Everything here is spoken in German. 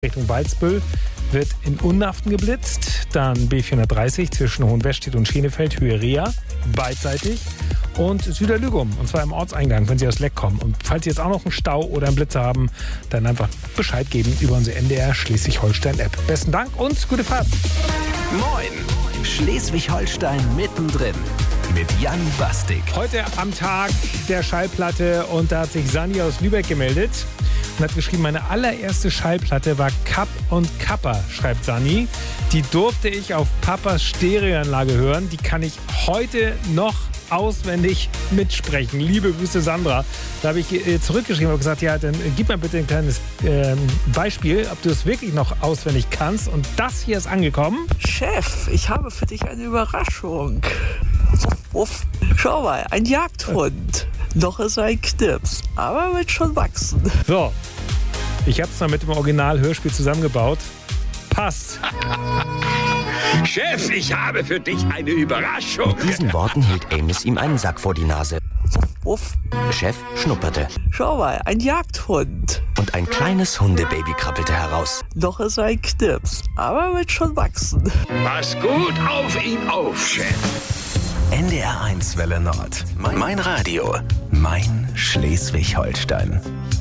Richtung Walsbüll wird in Unnaften geblitzt. Dann B430 zwischen Hohenwestedt und Schenefeld, Höhe Rea, beidseitig. Und Süderlügum, und zwar im Ortseingang, wenn Sie aus Leck kommen. Und falls Sie jetzt auch noch einen Stau oder einen Blitzer haben, dann einfach Bescheid geben über unsere NDR Schleswig-Holstein-App. Besten Dank und gute Fahrt. Moin, Schleswig-Holstein mittendrin mit Jan Bastik. Heute am Tag der Schallplatte und da hat sich Sani aus Lübeck gemeldet und hat geschrieben, meine allererste Schallplatte war Kapp und Kappa, schreibt Sani. Die durfte ich auf Papas Stereoanlage hören. Die kann ich heute noch auswendig mitsprechen. Liebe Grüße, Sandra. Da habe ich zurückgeschrieben und gesagt, ja, dann gib mir bitte ein kleines Beispiel, ob du es wirklich noch auswendig kannst. Und das hier ist angekommen. Chef, ich habe für dich eine Überraschung. Uff. Schau mal, ein Jagdhund. Noch ist er ein Knips, aber wird schon wachsen. So, ich habe es noch mit dem Original-Hörspiel zusammengebaut. Passt. Chef, ich habe für dich eine Überraschung. Mit diesen Worten hielt Amos ihm einen Sack vor die Nase. Uff. Der Chef schnupperte. Schau mal, ein Jagdhund. Und ein kleines Hundebaby krabbelte heraus. Noch ist er ein Knips, aber wird schon wachsen. Pass gut auf ihn auf, Chef. NDR 1 Welle Nord. Mein Radio. Mein Schleswig-Holstein.